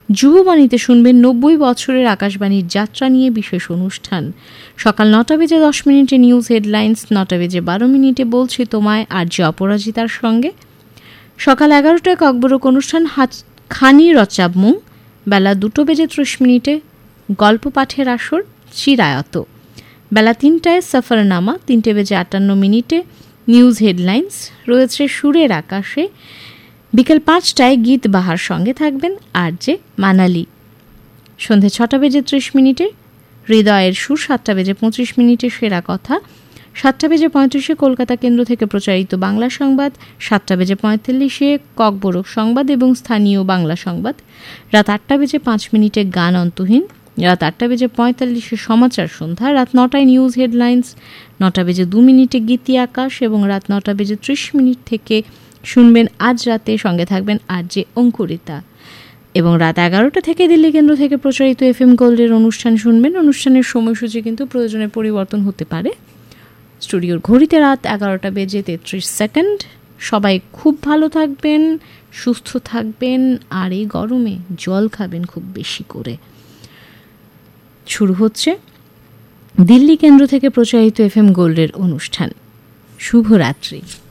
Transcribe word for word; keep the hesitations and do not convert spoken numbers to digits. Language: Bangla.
যুববাণীতে শুনবেন নব্বই বছরের আকাশবাণীর যাত্রা নিয়ে বিশেষ অনুষ্ঠান। সকাল নটা বেজে দশ মিনিটে নিউজ হেডলাইন্স, নটা বেজে বারো মিনিটে বলছি তোমায় আর যে অপরাজিতার সঙ্গে। সকাল এগারোটায় ককবরক অনুষ্ঠান খানি রচাবমুং। বেলা দুটো বেজে ত্রিশ মিনিটে গল্প পাঠের আসর চিরায়ত। বেলা তিনটায় সফরনামা, তিনটে বেজে আটান্ন মিনিটে নিউজ হেডলাইন্স রয়েছে সুরের আকাশে। বিকেল পাঁচটায় গীত বাহার সঙ্গে থাকবেন আর যে মানালি। সন্ধে ছটা বেজে ত্রিশ মিনিটে হৃদয়ের সুর, সাতটা বেজে পঁচিশ মিনিটে সেরা কথা, সাতটা বেজে পঁয়ত্রিশে কলকাতা কেন্দ্র থেকে প্রচারিত বাংলা সংবাদ, সাতটা বেজে পঁয়তাল্লিশে ককবরক সংবাদ এবং স্থানীয় বাংলা সংবাদ, রাত আটটা বেজে পাঁচ মিনিটে গান অন্তহীন, রাত আটটা বেজে পঁয়তাল্লিশে সমাচার সন্ধ্যা, রাত নটায় নিউজ হেডলাইন্স, নটা বেজে দু মিনিটে গীতি আকাশ এবং রাত নটা বেজে ত্রিশ মিনিট থেকে শুনবেন আজ রাতে, সঙ্গে থাকবেন আর যে অঙ্কুরিতা। এবং রাত এগারোটা থেকে দিল্লি কেন্দ্র থেকে প্রচারিত এফ এম গোল্ডের অনুষ্ঠান শুনবেন। অনুষ্ঠানের সময়সূচি কিন্তু প্রয়োজনে পরিবর্তন হতে পারে। স্টুডিওর ঘড়িতে রাত এগারোটা বেজে তেত্রিশ সেকেন্ড। সবাই খুব ভালো থাকবেন, সুস্থ থাকবেন, আর এই গরমে জল খাবেন খুব বেশি করে। শুরু হচ্ছে দিল্লি কেন্দ্র থেকে প্রচারিত এফ এম গোল্ডের অনুষ্ঠান। শুভরাত্রি।